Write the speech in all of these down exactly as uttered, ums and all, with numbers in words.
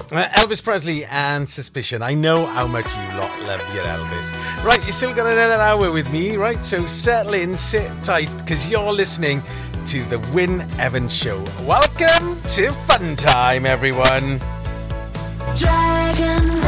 Uh, Elvis Presley and Suspicion. I know how much you lot love your Elvis. Right, you still got another hour with me, right? So settle in, sit tight, because you're listening to the Wyn Evans Show. Welcome to Fun Time, everyone. Dragon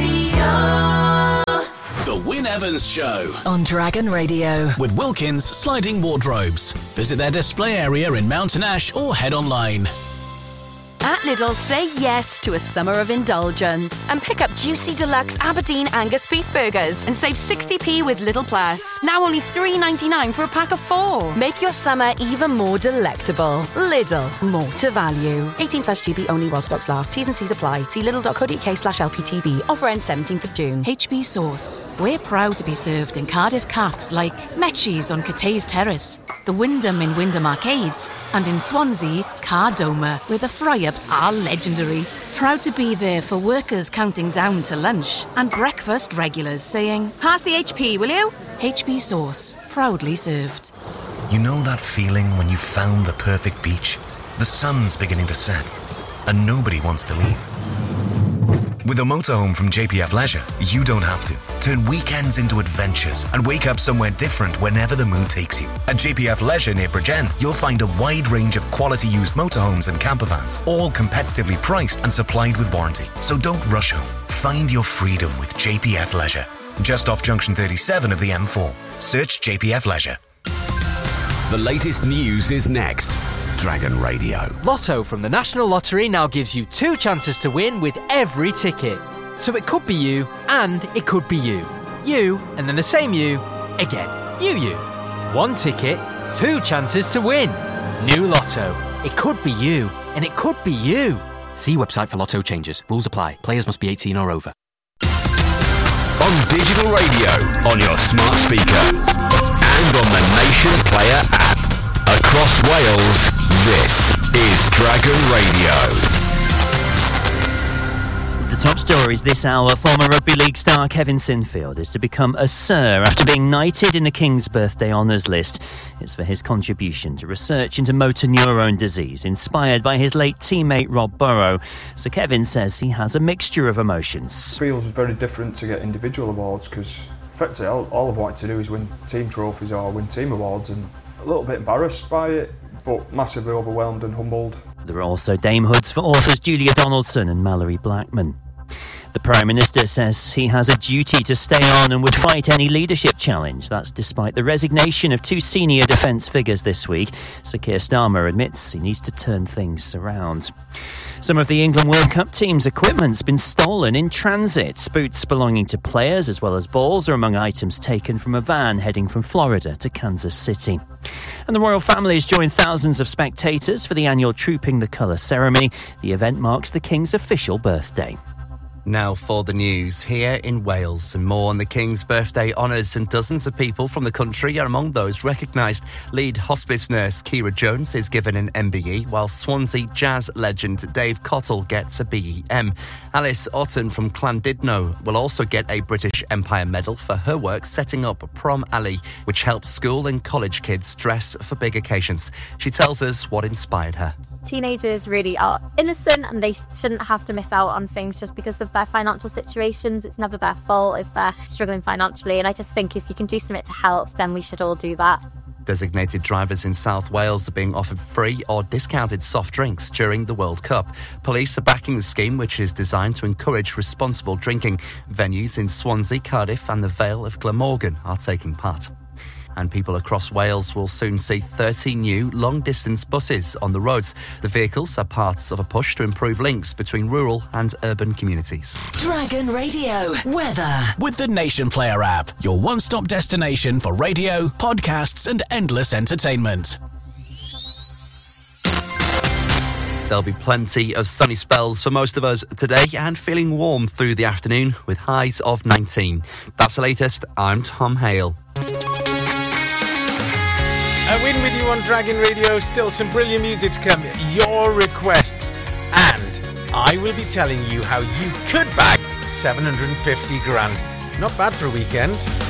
Radio. The Wyn Evans Show on Dragon Radio with Wilkins Sliding Wardrobes. Visit their display area in Mountain Ash or head online. At Lidl, say yes to a summer of indulgence and pick up juicy deluxe Aberdeen Angus beef burgers and save sixty p with Lidl Plus. Now only three ninety-nine for a pack of four. Make your summer even more delectable. Lidl, more to value. eighteen plus G B only while stocks last. T's and C's apply. See lidl.co.uk slash LPTV. Offer ends seventeenth of June. H B Sauce. We're proud to be served in Cardiff cafes like Metchie's on Cathays Terrace, the Wyndham in Wyndham Arcade, and in Swansea, Cardoma, where the fry-ups are legendary. Proud to be there for workers counting down to lunch and breakfast regulars saying, "Pass the H P, will you?" H B Sauce, proudly served. You know that feeling when you found the perfect beach? The sun's beginning to set, and nobody wants to leave. With a motorhome from J P F Leisure, you don't have to. Turn weekends into adventures and wake up somewhere different whenever the mood takes you. At J P F Leisure near Bridgend, you'll find a wide range of quality used motorhomes and campervans, all competitively priced and supplied with warranty. So don't rush home. Find your freedom with J P F Leisure. Just off junction thirty-seven of the M four. Search J P F Leisure. The latest news is next. Dragon Radio. Lotto from the National Lottery now gives you two chances to win with every ticket. So it could be you, and it could be you. You, and then the same you, again. You, you. One ticket, two chances to win. New Lotto. It could be you, and it could be you. See website for Lotto changes. Rules apply. Players must be eighteen or over. On digital radio, on your smart speaker, and on the Nation Player app. Across Wales, this is Dragon Radio. The top stories this hour: former rugby league star Kevin Sinfield is to become a Sir after being knighted in the King's Birthday Honours list. It's for his contribution to research into motor neurone disease inspired by his late teammate Rob Burrow. So Kevin says he has a mixture of emotions. It feels very different to get individual awards because effectively all, all I've wanted to do is win team trophies or win team awards, and a little bit embarrassed by it, but massively overwhelmed and humbled. There are also Dame Hoods for authors Julia Donaldson and Mallory Blackman. The Prime Minister says he has a duty to stay on and would fight any leadership challenge. That's despite the resignation of two senior defence figures this week. Sir Keir Starmer admits he needs to turn things around. Some of the England World Cup team's equipment's been stolen in transit. Boots belonging to players as well as balls are among items taken from a van heading from Florida to Kansas City. And the royal family has joined thousands of spectators for the annual Trooping the Colour ceremony. The event marks the King's official birthday. Now for the news. Here in Wales, and more on the King's Birthday Honours, and dozens of people from the country are among those recognised. Lead hospice nurse Kira Jones is given an M B E, while Swansea jazz legend Dave Cottle gets a B E M. Alice Otten from Llandudno will also get a British Empire Medal for her work setting up Prom Alley, which helps school and college kids dress for big occasions. She tells us what inspired her. Teenagers really are innocent and they shouldn't have to miss out on things just because of their financial situations. It's never their fault if they're struggling financially, and I just think if you can do something to help, then we should all do that. Designated drivers in South Wales are being offered free or discounted soft drinks during the World Cup. Police are backing the scheme, which is designed to encourage responsible drinking. Venues in Swansea, Cardiff and the Vale of Glamorgan are taking part. And people across Wales will soon see thirty new long-distance buses on the roads. The vehicles are part of a push to improve links between rural and urban communities. Dragon Radio weather. With the Nation Player app, your one-stop destination for radio, podcasts and endless entertainment. There'll be plenty of sunny spells for most of us today and feeling warm through the afternoon with highs of nineteen. That's the latest. I'm Tom Hale. A win with you on Dragon Radio. Still some brilliant music to come. Your requests. And I will be telling you how you could bag seven hundred fifty grand. Not bad for a weekend.